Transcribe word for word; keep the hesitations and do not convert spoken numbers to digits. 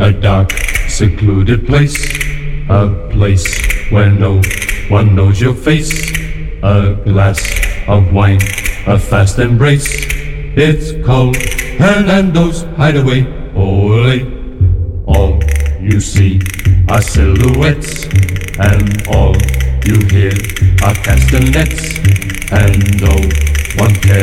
a dark, secluded place, a place where no one knows your face. A glass of wine, a fast embrace. It's called Hernando's Hideaway. Ole, all you see are silhouettes, and all you hear are castanets, and no one cares